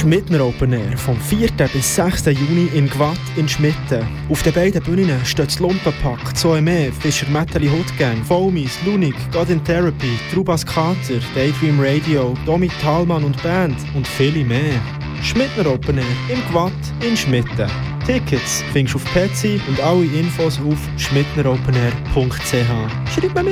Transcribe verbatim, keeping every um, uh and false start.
Schmittner Open Air vom vierten bis sechsten Juni in Gwatt in Schmitten. Auf den beiden Bühnen steht das Lumpenpack, Zoe Mehr, Fischer Metalli Hood Gang, Foamies, Lunik, God in Therapy, Trubas Kater, Daydream Radio, Domi Thalmann und Band und viele mehr. Schmittner Open Air im Gwatt in Schmitten. Tickets findest du auf Petsy und alle Infos auf schmittneropenair punkt c h. Schreib mir mit!